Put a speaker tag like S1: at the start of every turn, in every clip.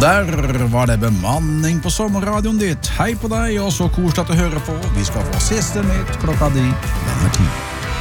S1: Der var det bemanning på sommerradioen ditt. Hei på deg, og så koselig at du hører på. Vi skal få siste nytt klokka di denne tid.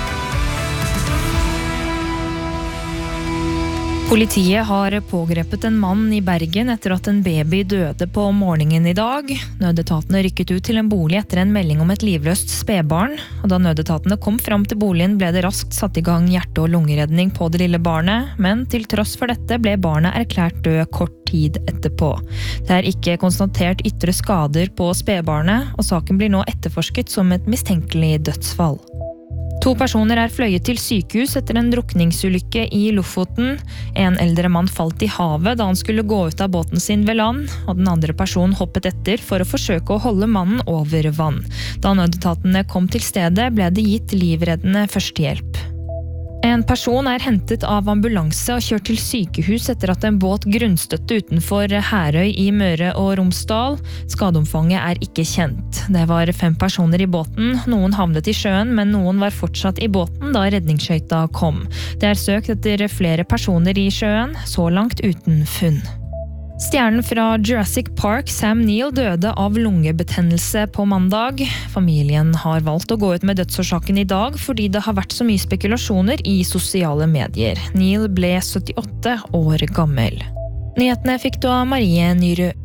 S2: Politiet har pågrepet en mann i Bergen etter at en baby døde på morgenen i dag. Nødetatene rykket ut til en bolig etter en melding om et livløst spedbarn. Og da nødetatene kom fram til boligen ble det raskt satt i gang hjerte- og lungeredning på det lille barnet, men til tross for dette ble barnet erklært død kort tid etterpå. Det er ikke konstatert ytre skader på spedbarnet, og saken blir nå etterforsket som et mistenkelig dødsfall. 2 personer er fløyet til sykehus etter en drukningsulykke i Lofoten. En eldre mann falt i havet da han skulle gå ut av båten sin ved land, og den andre personen hoppet etter for å forsøke å holde mannen over vann. Da nødetatene kom til stedet, ble det gitt livreddende førstehjelp. En person er hentet av ambulanse og kjørt til sykehus etter at en båt grunnstøtte utenfor Herøy i Møre og Romsdal. Skadeomfanget er ikke kjent. Det var 5 personer i båten. Noen havnet i sjøen, men noen var fortsatt i båten da redningsskøyta kom. Det er søkt etter flere personer i sjøen, så langt uten funn. Stjernen fra Jurassic Park, Sam Neill, døde av lungebetennelse på mandag. Familien har valgt å gå ut med dødsårsaken i dag fordi det har vært så mye spekulasjoner i sosiale medier. Neill ble 78 år gammel. Nyhetene fikk du av Marie Nyrø.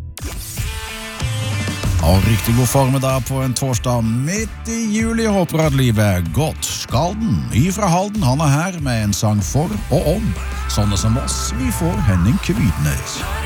S1: Og riktig god formiddag på en torsdag midt i juli. Jeg håper at livet er godt. Skalden ifra Halden, han er her med en sang for og om sånne som oss. Vi får Henning Kvidnes.